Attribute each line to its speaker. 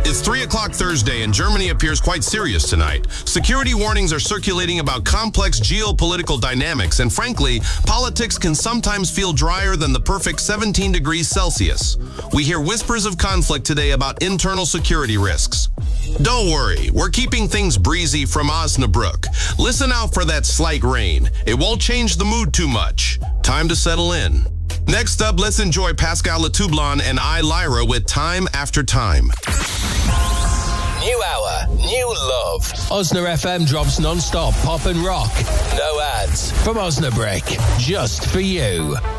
Speaker 1: It's 3 o'clock Thursday, and Germany appears quite serious tonight. Security warnings are circulating about complex geopolitical dynamics, and frankly, politics can sometimes feel drier than the perfect 17 degrees Celsius. We hear whispers of conflict today about internal security risks. Don't worry, we're keeping things breezy from Osnabrück. Listen out for that slight rain. It won't change the mood too much. Time to settle in. Next up, let's enjoy Pascal Letoublon and I, Lyra with Time After Time.
Speaker 2: New hour, new love. Osna FM drops non-stop pop and rock. No ads. From Osnabrück, just for you.